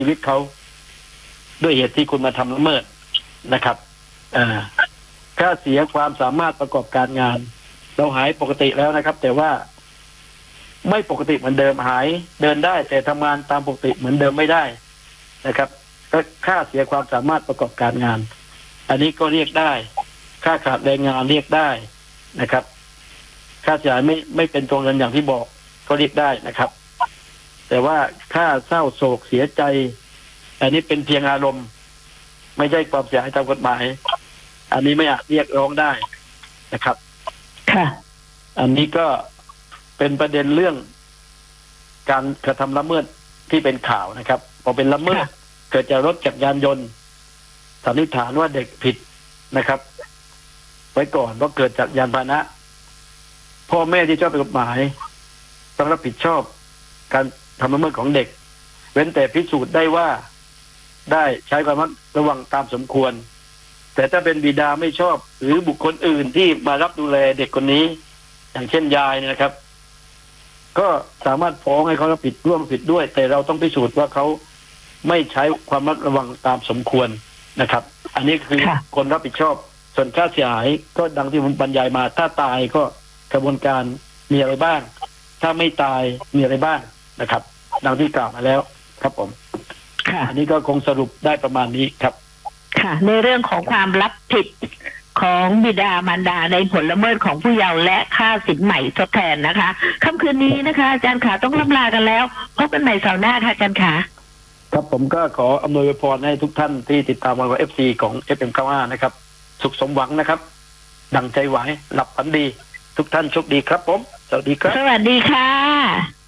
ชีวิตเขาด้วยเหตุที่คุณมาทำละเมิดนะครับค่าเสียความสามารถประกอบการงานเราหายปกติแล้วนะครับแต่ว่าไม่ปกติเหมือนเดิมหายเดินได้แต่ทำงานตามปกติเหมือนเดิมไม่ได้นะครับก็ค่าเสียความสามารถประกอบการงานอันนี้ก็เรียกได้ค่าขาดแรงงานเรียกได้นะครับค่าเสียหายไม่เป็นตัวเงินอย่างที่บอกก็เรียกได้นะครับแต่ว่าค่าเศร้าโศกเสียใจอันนี้เป็นเพียงอารมณ์ไม่ใช่ความเสียหายตามกฎหมายอันนี้ไม่อาจเรียกร้องได้นะครับค่ะอันนี้ก็เป็นประเด็นเรื่องการกระทำละเมิดที่เป็นข่าวนะครับพอเป็นละเมิดเกิดจากรถจักรยานยนต์สันนิษฐานว่าเด็กผิดนะครับไว้ก่อนว่าเกิดจากยานพาหนะพ่อแม่ที่ชอบกฎหมายต้องรับผิดชอบการทำละเมิดของเด็กเว้นแต่พิสูจน์ได้ว่าได้ใช้ความระวังตามสมควรแต่ถ้าเป็นบิดาไม่ชอบหรือบุคคลอื่นที่มารับดูแลเด็กคนนี้อย่างเช่นยายนะครับ ก็สามารถฟ้องให้เขารับผิดร่วมผิดด้วยแต่เราต้องพิสูจน์ว่าเขาไม่ใช้ความระวังตามสมควรนะครับอันนี้คือคนรับผิดชอบส่วนค่าเสียหายก็ดังที่ผมบรรยายมาถ้าตายก็กระบวนการมีอะไรบ้างถ้าไม่ตายมีอะไรบ้างนะครับดังที่กล่าวมาแล้วครับผมอันนี้ก็คงสรุปได้ประมาณนี้ครับค่ะในเรื่องของความรับผิดของบิดามารดาในผลละเมิดของผู้เยาว์และค่าสินใหม่ทดแทนนะคะค่ำคืนนี้นะคะอาจารย์ขาต้องล่ำลากันแล้วพบกันใหม่เสาร์หน้าค่ะอาจารย์ขาครับผมก็ขออำนวยพรให้ทุกท่านที่ติดตามวันFC ของ FM95 นะครับสุขสมหวังนะครับดังใจหวังหลับฝันดีทุกท่านโชคดีครับผมสวัสดีครับสวัสดีค่ะ